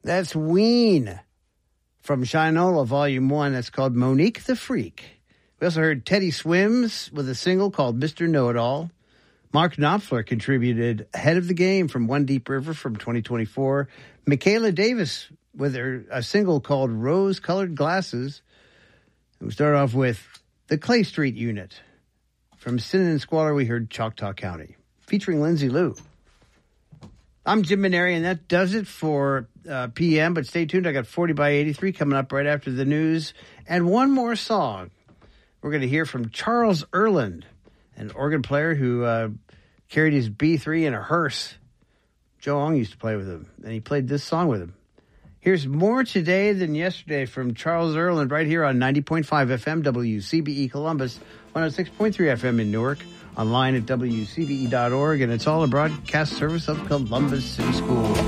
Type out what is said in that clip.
That's Ween from Shinola Volume 1. That's called Monique the Freak. We also heard Teddy Swims with a single called Mr. Know-It-All. Mark Knopfler contributed Head of the Game from One Deep River from 2024. Michaela Davis with a single called Rose-Colored Glasses. And we start off with the Clay Street Unit. From Sin and Squalor, we heard Choctaw County, featuring Lindsay Lou. I'm Jim Maneri, and that does it for PM. But stay tuned. I got 40 by 83 coming up right after the news. And one more song. We're going to hear from Charles Erland, an organ player who carried his B3 in a hearse. Joe Ong used to play with him, and he played this song with him. Here's More Today Than Yesterday from Charles Erland right here on 90.5 FM WCBE Columbus, 106.3 FM in Newark, online at WCBE.org, and it's all a broadcast service of Columbus City School.